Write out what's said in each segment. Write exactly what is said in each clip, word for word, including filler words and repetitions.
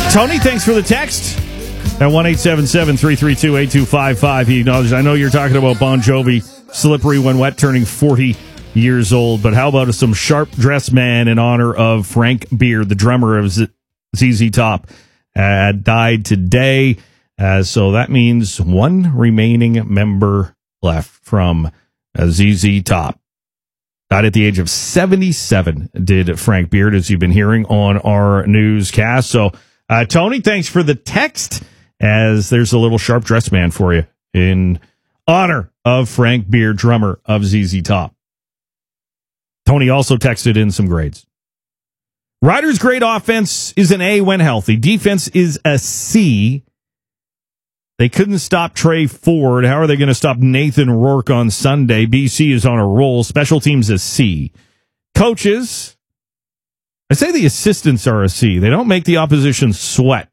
Tony, thanks for the text. At one eight seven seven, three three two, eight two five five, he acknowledged, I know you're talking about Bon Jovi, Slippery When Wet, turning forty years old, but how about some sharp dressed man in honor of Frank Beard, the drummer of Z Z Top, uh, died today. Uh, so that means one remaining member left from uh, Z Z Top. Died at the age of seventy-seven, did Frank Beard, as you've been hearing on our newscast. So, uh, Tony, thanks for the text, as there's a little sharp dressed man for you in honor of Frank Beard, drummer of Z Z Top. Tony also texted in some grades. Riders' grade offense is an A when healthy. Defense is a C. They couldn't stop Trey Ford. How are they going to stop Nathan Rourke on Sunday? B C is on a roll. Special teams a C. Coaches, I say the assistants are a C. They don't make the opposition sweat.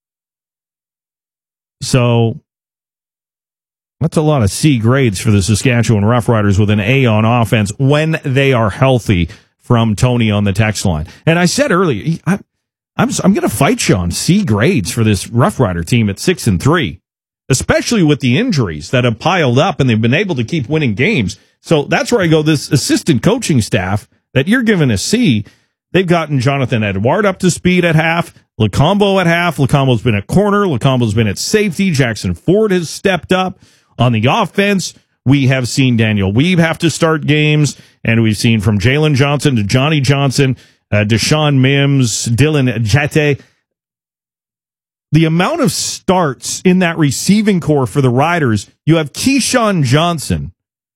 So that's a lot of C grades for the Saskatchewan Roughriders, with an A on offense when they are healthy, from Tony on the text line. And I said earlier, I, I'm, I'm going to fight you on C grades for this Roughrider team at six and three, especially with the injuries that have piled up and they've been able to keep winning games. So that's where I go. This assistant coaching staff that you're giving a C, they've gotten Jonathan Edouard up to speed at half, Lacombo at half. Lacombo's been at corner. Lacombo's been at safety. Jackson Ford has stepped up. On the offense, we have seen Daniel Weeb have to start games, and we've seen from Jalen Johnson to Johnny Johnson, uh, Deshaun Mims, Dylan Jete. The amount of starts in that receiving core for the Riders, you have Keyshawn Johnson.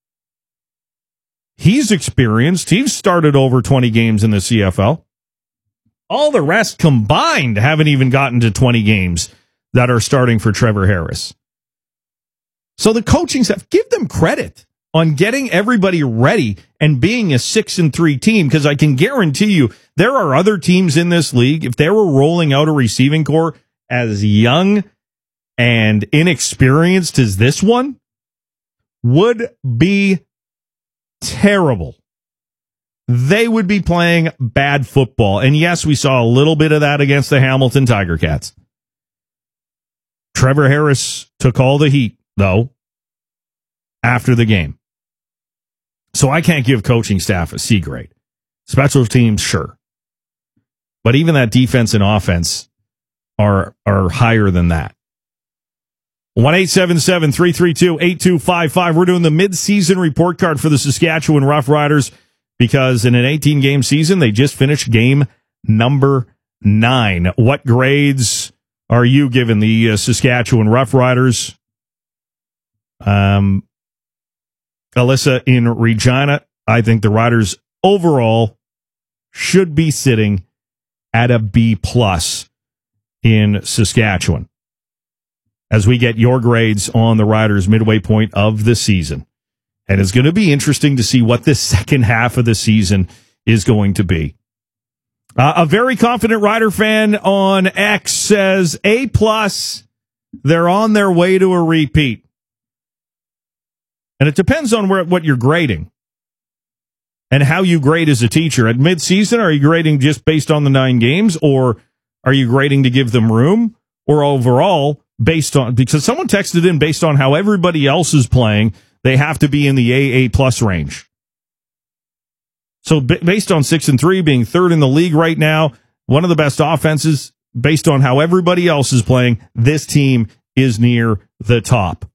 He's experienced. He's started over twenty games in the C F L. All the rest combined haven't even gotten to twenty games that are starting for Trevor Harris. So the coaching staff, give them credit on getting everybody ready and being a six and three team, because I can guarantee you there are other teams in this league, if they were rolling out a receiving core as young and inexperienced as this one, would be terrible. They would be playing bad football. And yes, we saw a little bit of that against the Hamilton Tiger Cats. Trevor Harris took all the heat, though, after the game. So I can't give coaching staff a C grade. Special teams, sure. But even that defense and offense are are higher than that. one eight seven seven, three three two, eight two five five. We're doing the mid-season report card for the Saskatchewan Roughriders, because in an eighteen-game season, they just finished game number nine. What grades are you giving the uh, Saskatchewan Roughriders? Um, Alyssa in Regina, I think the Riders overall should be sitting at a B plus in Saskatchewan, as we get your grades on the Riders midway point of the season. And it's going to be interesting to see what this second half of the season is going to be. Uh, a very confident Rider fan on X says A plus, they're on their way to a repeat. And it depends on where, what you're grading and how you grade as a teacher. At midseason, are you grading just based on the nine games, or are you grading to give them room, or overall based on, because someone texted in based on how everybody else is playing, they have to be in the A A plus range. So b- based on six and three being third in the league right now, one of the best offenses, based on how everybody else is playing, this team is near the top.